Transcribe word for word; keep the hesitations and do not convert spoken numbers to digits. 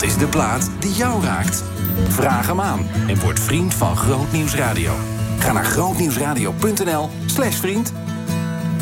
is de plaat die jou raakt? Vraag hem aan en word vriend van Grootnieuws Radio. Ga naar grootnieuwsradio punt n l slash vriend